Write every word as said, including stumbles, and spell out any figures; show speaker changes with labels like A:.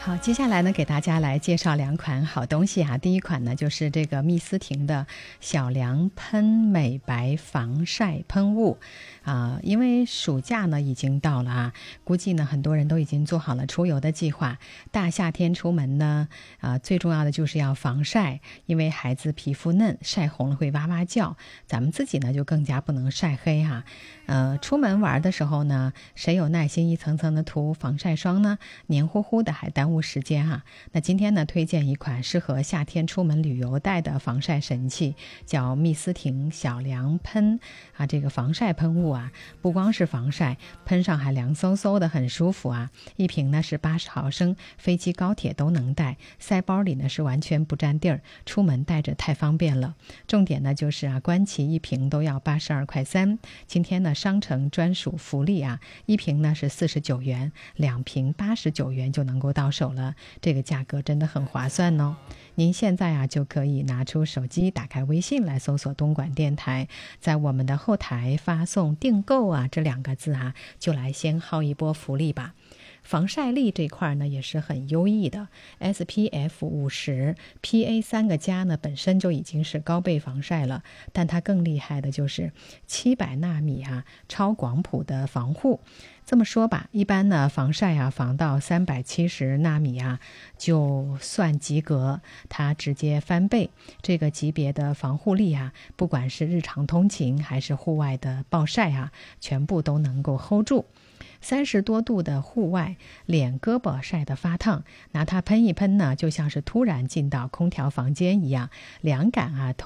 A: 好，接下来呢，给大家来介绍两款好东西啊。第一款呢，就是这个蜜思婷的小梁喷美白防晒喷雾啊。因为暑假呢已经到了啊，估计呢很多人都已经做好了出游的计划。大夏天出门呢，啊，最重要的就是要防晒，因为孩子皮肤嫩，晒红了会哇哇叫。咱们自己呢就更加不能晒黑哈、啊。呃，出门玩的时候呢，谁有耐心一层层的涂防晒霜呢？黏糊糊的还耽误时间哈、啊。那今天呢，推荐一款适合夏天出门旅游带的防晒神器，叫蜜思婷小梁喷啊，这个防晒喷雾啊，不光是防晒，喷上还凉飕飕的，很舒服啊。一瓶呢是八十毫升，飞机高铁都能带，塞包里呢是完全不占地儿，出门带着太方便了。重点呢就是啊，官旗一瓶都要八十二块三，今天呢商城专属福利啊，一瓶呢是四十九元，两瓶八十九元就能够到手了，这个价格真的很划算哦。您现在啊就可以拿出手机，打开微信来搜索东莞电台，在我们的后台发送订购啊这两个字啊，就来先薅一波福利吧。防晒力这块呢也是很优异的 ，S P F 五十 P A 三个加呢本身就已经是高倍防晒了，但它更厉害的就是七百纳米啊超广谱的防护。这么说吧，一般呢防晒啊防到三百七十纳米啊就算及格，它直接翻倍。这个级别的防护力啊，不管是日常通勤还是户外的暴晒啊，全部都能够 hold 住。三十多度的户外，脸胳膊晒得发烫，拿它喷一喷呢，就像是突然进到空调房间一样，凉感啊